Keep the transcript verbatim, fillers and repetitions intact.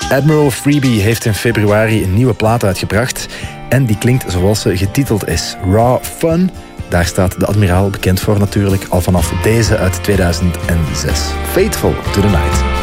Admiral Freebie heeft in februari een nieuwe plaat uitgebracht. En die klinkt zoals ze getiteld is. Raw Fun. Daar staat de admiraal bekend voor natuurlijk al vanaf deze uit tweeduizend zes. Faithful to the Night.